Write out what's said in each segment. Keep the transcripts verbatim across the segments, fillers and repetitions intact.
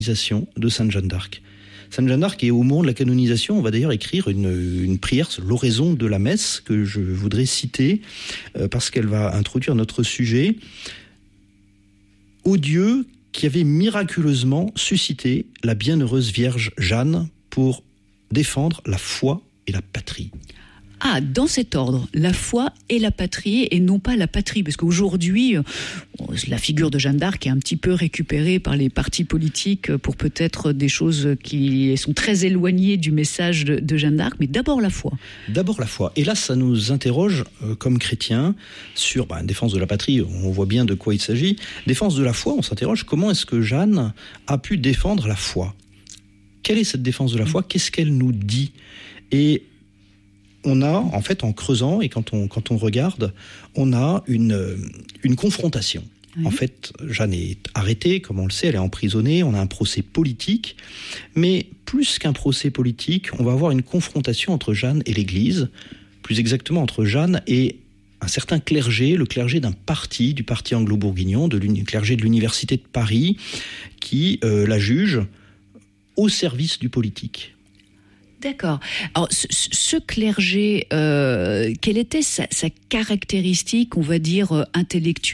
de Sainte Jeanne d'Arc. Sainte Jeanne d'Arc, et au moment de la canonisation, on va d'ailleurs écrire une, une prière, l'oraison de la messe, que je voudrais citer, euh, parce qu'elle va introduire notre sujet. Ô Dieu qui avait miraculeusement suscité la bienheureuse Vierge Jeanne pour défendre la foi et la patrie. Ah, dans cet ordre, la foi et la patrie, et non pas la patrie, parce qu'aujourd'hui, la figure de Jeanne d'Arc est un petit peu récupérée par les partis politiques pour peut-être des choses qui sont très éloignées du message de, de Jeanne d'Arc, mais d'abord la foi. D'abord la foi. Et là, ça nous interroge, euh, comme chrétiens, sur bah, défense de la patrie, on voit bien de quoi il s'agit. Défense de la foi, on s'interroge, comment est-ce que Jeanne a pu défendre la foi ? Quelle est cette défense de la foi ? Qu'est-ce qu'elle nous dit ? Et on a, en fait, en creusant, et quand on, quand on regarde, on a une, une confrontation. Oui. En fait, Jeanne est arrêtée, comme on le sait, elle est emprisonnée, on a un procès politique, mais plus qu'un procès politique, on va avoir une confrontation entre Jeanne et l'Église, plus exactement entre Jeanne et un certain clergé, le clergé d'un parti, du parti anglo-bourguignon, de le clergé de l'Université de Paris, qui euh, la juge au service du politique. D'accord. Alors, ce, ce clergé, euh, quelle était sa, sa caractéristique, on va dire, euh, intellectuelle ?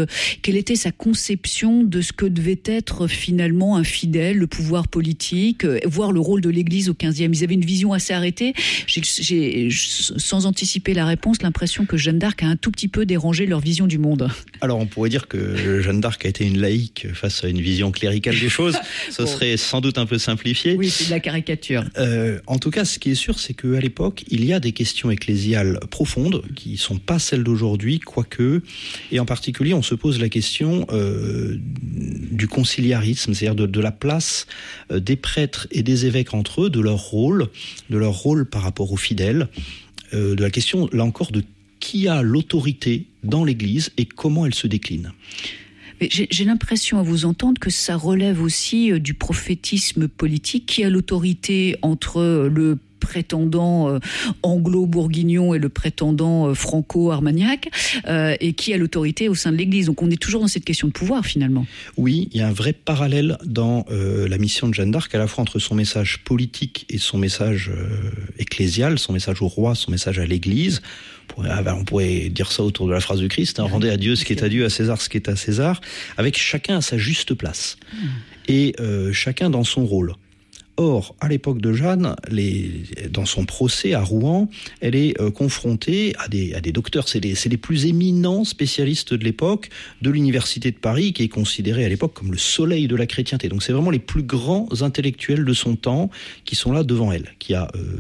Quelle était sa conception de ce que devait être finalement un fidèle, le pouvoir politique, euh, voire le rôle de l'Église au quinzième ? Ils avaient une vision assez arrêtée. J'ai, j'ai, sans anticiper la réponse, l'impression que Jeanne d'Arc a un tout petit peu dérangé leur vision du monde. Alors, on pourrait dire que Jeanne d'Arc a été une laïque face à une vision cléricale des choses. Ce bon. serait sans doute un peu simplifié. Oui, c'est de la caricature. Euh, En tout cas, ce qui est sûr, c'est qu'à l'époque, il y a des questions ecclésiales profondes qui ne sont pas celles d'aujourd'hui, quoique, et en particulier, on se pose la question euh, du conciliarisme, c'est-à-dire de, de la place euh, des prêtres et des évêques entre eux, de leur rôle, de leur rôle par rapport aux fidèles, euh, de la question, là encore, de qui a l'autorité dans l'Église et comment elle se décline. Mais j'ai, j'ai l'impression à vous entendre que ça relève aussi euh, du prophétisme politique, qui a l'autorité entre le prétendant euh, anglo-bourguignon et le prétendant euh, franco-armagnac, euh, et qui a l'autorité au sein de l'Église. Donc on est toujours dans cette question de pouvoir, finalement. Oui, il y a un vrai parallèle dans euh, la mission de Jeanne d'Arc, à la fois entre son message politique et son message euh, ecclésial, son message au roi, son message à l'Église. On pourrait, on pourrait dire ça autour de la phrase du Christ, hein, rendez à Dieu ce qui est à Dieu, à César ce qui est à César, avec chacun à sa juste place, mmh. et euh, chacun dans son rôle. Or, à l'époque de Jeanne, les, dans son procès à Rouen, elle est euh, confrontée à des, à des docteurs, c'est les, c'est les plus éminents spécialistes de l'époque, de l'Université de Paris, qui est considérée à l'époque comme le soleil de la chrétienté. Donc c'est vraiment les plus grands intellectuels de son temps qui sont là devant elle, qui a euh,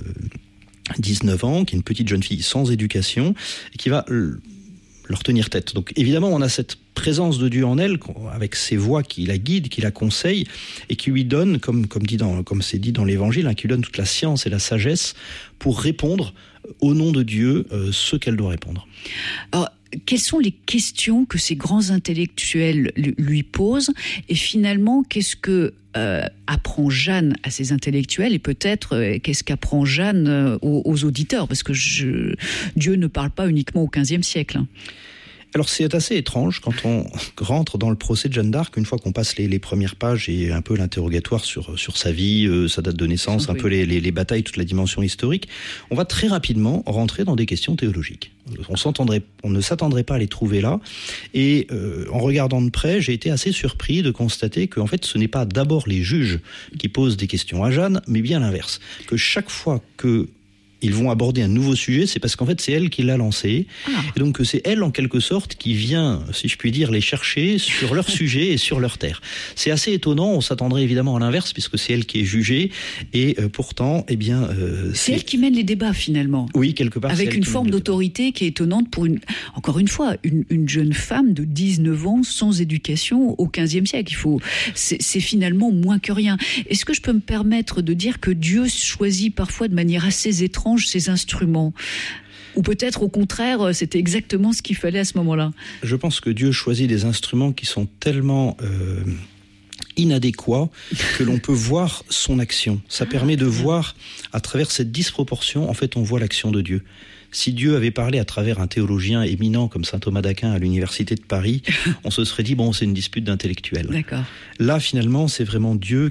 dix-neuf ans, qui est une petite jeune fille sans éducation, et qui va euh, leur tenir tête. Donc évidemment, on a cette présence de Dieu en elle, avec ses voix qui la guident, qui la conseillent, et qui lui donne, comme, comme, dit dans, comme c'est dit dans l'Évangile, hein, qui lui donne toute la science et la sagesse pour répondre au nom de Dieu euh, ce qu'elle doit répondre. Alors, quelles sont les questions que ces grands intellectuels lui posent, et finalement, qu'est-ce que euh, apprend Jeanne à ces intellectuels, et peut-être euh, qu'est-ce qu'apprend Jeanne euh, aux, aux auditeurs, parce que je, Dieu ne parle pas uniquement au quinzième siècle. Hein. Alors c'est assez étrange quand on rentre dans le procès de Jeanne d'Arc, une fois qu'on passe les, les premières pages et un peu l'interrogatoire sur, sur sa vie, euh, sa date de naissance, un peu les, les, les batailles, toute la dimension historique, on va très rapidement rentrer dans des questions théologiques. On, s'entendrait, on ne s'attendrait pas à les trouver là, et euh, en regardant de près, j'ai été assez surpris de constater que en fait, ce n'est pas d'abord les juges qui posent des questions à Jeanne, mais bien l'inverse. Que chaque fois que ils vont aborder un nouveau sujet, c'est parce qu'en fait, c'est elle qui l'a lancé. Ah. Et donc, c'est elle, en quelque sorte, qui vient, si je puis dire, les chercher sur leur sujet et sur leur terre. C'est assez étonnant. On s'attendrait évidemment à l'inverse, puisque c'est elle qui est jugée. Et euh, pourtant, eh bien... Euh, c'est... c'est elle qui mène les débats, finalement. Oui, quelque part. Avec une forme d'autorité qui est étonnante pour une... Encore une fois, une, une jeune femme de dix-neuf ans, sans éducation, au quinzième siècle. Il faut... c'est, c'est finalement moins que rien. Est-ce que je peux me permettre de dire que Dieu choisit parfois de manière assez étrange ces instruments, ou peut-être au contraire c'était exactement ce qu'il fallait à ce moment-là? Je pense que Dieu choisit des instruments qui sont tellement euh, inadéquats que l'on peut voir son action. Ça ah, permet de voir à travers cette disproportion, en fait on voit l'action de Dieu. Si Dieu avait parlé à travers un théologien éminent comme saint Thomas d'Aquin à l'Université de Paris, on se serait dit, bon, c'est une dispute d'intellectuels. D'accord. Là, finalement, c'est vraiment Dieu